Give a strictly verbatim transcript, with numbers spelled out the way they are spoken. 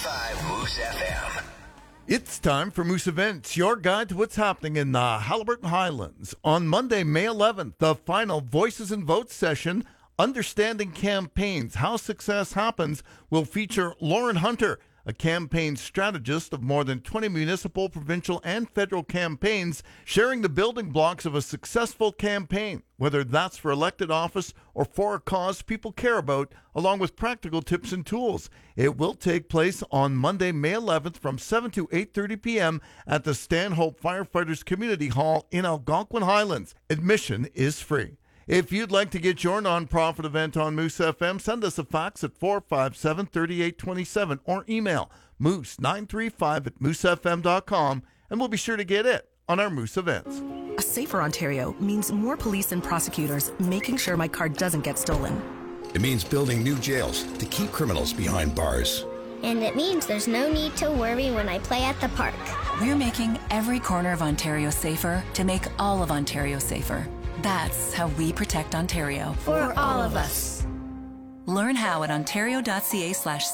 five Moose F M. It's time for Moose Events, your guide to what's happening in the Haliburton Highlands. On Monday, May eleventh, the final Voices and Votes session, Understanding Campaigns, How Success Happens, will feature Lauren Hunter, a campaign strategist of more than twenty municipal, provincial, and federal campaigns, sharing the building blocks of a successful campaign, whether that's for elected office or for a cause people care about, along with practical tips and tools. It will take place on Monday, May eleventh from seven to eight thirty p.m. at the Stanhope Firefighters Community Hall in Algonquin Highlands. Admission is free. If you'd like to get your nonprofit event on Moose F M, send us a fax at four five seven, three eight two seven or email moose nine three five at moose f m dot com, and we'll be sure to get it on our Moose Events. A safer Ontario means more police and prosecutors making sure my car doesn't get stolen. It means building new jails to keep criminals behind bars. And it means there's no need to worry when I play at the park. We're making every corner of Ontario safer to make all of Ontario safer. That's how we protect Ontario. For all of us. Learn how at ontario dot c a slash